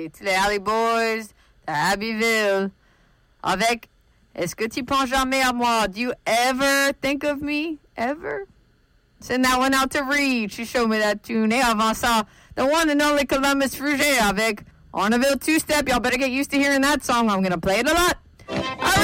C'est-tu les Alley Boys de Abbeville avec Est-ce que tu penses jamais à moi? Do you ever think of me? Ever? Send that one out to Reed. She showed me that tune. Et avant ça, the one and only Columbus Fruget avec Orneville Two-Step. Y'all better get used to hearing that song. I'm going to play it a lot.